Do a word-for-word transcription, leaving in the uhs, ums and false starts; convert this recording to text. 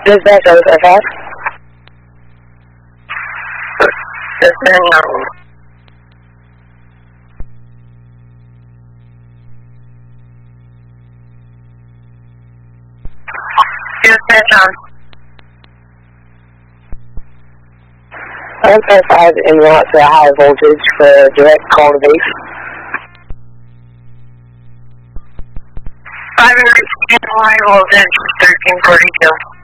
Dispatch oh seven five. Dispatch on. Dispatch on. one five five en route to a high voltage for direct call to base. five and high voltage, thirteen forty-two.